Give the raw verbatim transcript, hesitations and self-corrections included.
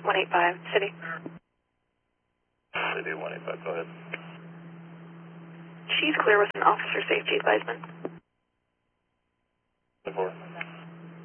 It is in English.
one eight five, City. City one eight five, go ahead. She's clear with an officer safety advisement. Four.